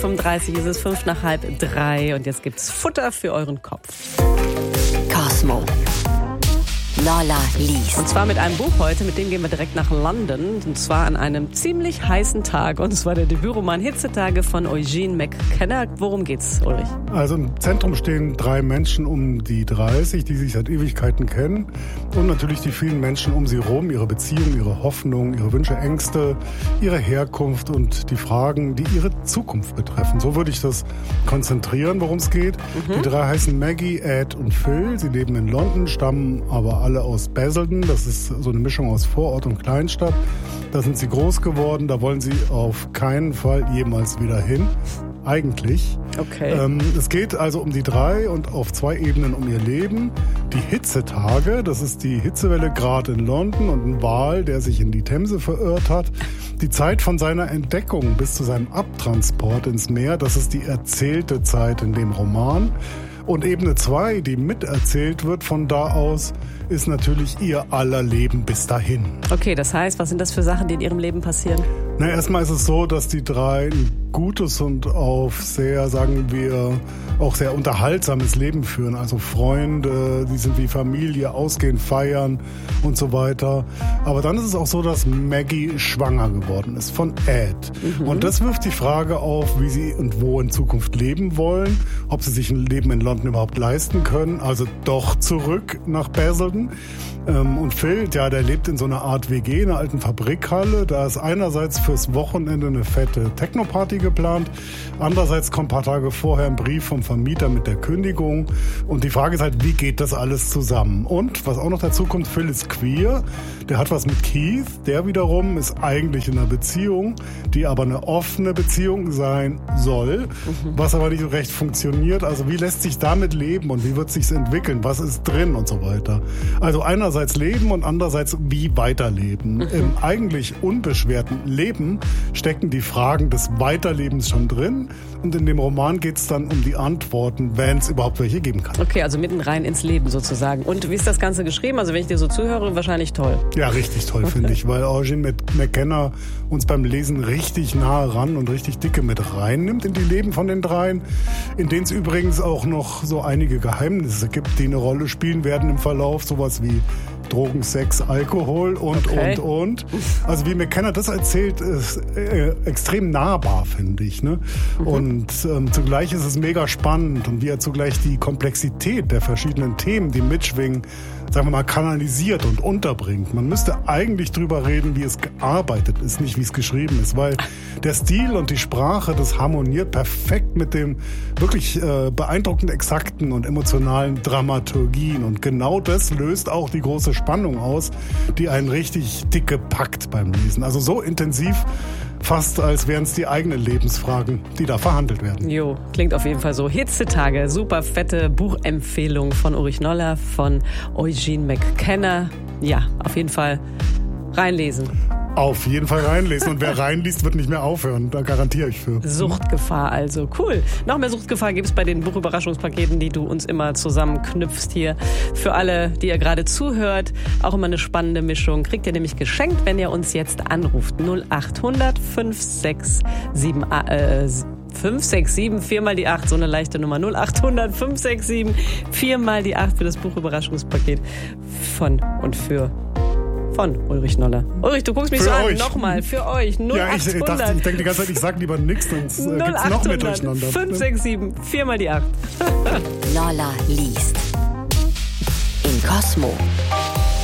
35 ist es 2:05 und jetzt gibt's Futter für euren Kopf. Cosmo. Lola liest. Und zwar mit einem Buch heute, mit dem gehen wir direkt nach London. Und zwar an einem ziemlich heißen Tag. Und zwar der Debütroman Hitzetage von Eugene McKenna. Worum geht's, Ulrich? Also im Zentrum stehen 3 Menschen um die 30, die sich seit Ewigkeiten kennen. Und natürlich die vielen Menschen um sie herum, ihre Beziehungen, ihre Hoffnungen, ihre Wünsche, Ängste, ihre Herkunft und die Fragen, die ihre Zukunft betreffen. So würde ich das konzentrieren, worum es geht. Die 3 heißen Maggie, Ed und Phil. Sie leben in London, stammen aber alle aus Basildon. Das ist so eine Mischung aus Vorort und Kleinstadt. Da sind sie groß geworden. Da wollen sie auf keinen Fall jemals wieder hin. Eigentlich. Okay. Es geht also um die 3 und auf 2 Ebenen um ihr Leben. Die Hitzetage, das ist die Hitzewelle gerade in London und ein Wal, der sich in die Themse verirrt hat. Die Zeit von seiner Entdeckung bis zu seinem Abtransport ins Meer, das ist die erzählte Zeit in dem Roman. Und Ebene 2, die miterzählt wird von da aus, ist natürlich ihr aller Leben bis dahin. Okay, das heißt, was sind das für Sachen, die in ihrem Leben passieren? Na, erstmal ist es so, dass die 3 ein gutes und auf sehr, sagen wir, auch sehr unterhaltsames Leben führen. Also Freunde, die sind wie Familie, ausgehen, feiern und so weiter. Aber dann ist es auch so, dass Maggie schwanger geworden ist von Ed. Und das wirft die Frage auf, wie sie und wo in Zukunft leben wollen, ob sie sich ein Leben in London überhaupt leisten können, also doch zurück nach Basildon. Und Phil, ja, der lebt in so einer Art WG, in einer alten Fabrikhalle. Da ist einerseits fürs Wochenende eine fette Techno-Party geplant. Andererseits kommt ein paar Tage vorher ein Brief vom Vermieter mit der Kündigung. Und die Frage ist halt, wie geht das alles zusammen? Und was auch noch dazu kommt, Phil ist queer. Der hat was mit Keith. Der wiederum ist eigentlich in einer Beziehung, die aber eine offene Beziehung sein soll. Was aber nicht so recht funktioniert. Also wie lässt sich damit leben und wie wird sich's entwickeln? Was ist drin und so weiter? Also einerseits leben und andererseits wie weiterleben. Im eigentlich unbeschwerten Leben stecken die Fragen des Weiterlebens schon drin und in dem Roman geht es dann um die Antworten, wenn es überhaupt welche geben kann. Okay, also mitten rein ins Leben sozusagen. Und wie ist das Ganze geschrieben? Also wenn ich dir so zuhöre, wahrscheinlich toll. Ja, richtig toll, finde ich, weil Eugene McKenna uns beim Lesen richtig nahe ran und richtig dicke mit reinnimmt in die Leben von den 3, in denen es übrigens auch noch so einige Geheimnisse gibt, die eine Rolle spielen werden im Verlauf, sowas wie Drogen, Sex, Alkohol und. Also wie McKenna das erzählt, ist extrem nahbar, finde ich. Ne? Und zugleich ist es mega spannend und wie er zugleich die Komplexität der verschiedenen Themen, die mitschwingen, sagen wir mal, kanalisiert und unterbringt. Man müsste eigentlich drüber reden, wie es gearbeitet ist, nicht wie es geschrieben ist, weil der Stil und die Sprache, das harmoniert perfekt mit dem wirklich beeindruckend exakten und emotionalen Dramaturgien. Und genau das löst auch die große Spannung aus, die einen richtig dicke packt beim Lesen. Also so intensiv, fast als wären es die eigenen Lebensfragen, die da verhandelt werden. Jo, klingt auf jeden Fall so. Hitzetage, super fette Buchempfehlung von Ulrich Noller, von Eugene McKenna. Ja, auf jeden Fall reinlesen. Auf jeden Fall reinlesen. Und wer reinliest, wird nicht mehr aufhören. Da garantiere ich für. Suchtgefahr also. Cool. Noch mehr Suchtgefahr gibt es bei den Buchüberraschungspaketen, die du uns immer zusammenknüpfst hier. Für alle, die ihr gerade zuhört, auch immer eine spannende Mischung. Kriegt ihr nämlich geschenkt, wenn ihr uns jetzt anruft. 0800 567 567, 4 mal die 8, so eine leichte Nummer. 0800 567, 4 mal die 8 für das Buchüberraschungspaket von Ulrich Noller. Ulrich, du guckst mich für so euch. An. Nochmal, für euch. 0800. Ja, ich denke die ganze Zeit, ich sag lieber nichts, sonst gibt's noch mehr Durcheinander. 567, 4 mal die 8. Lola liest. In Cosmo.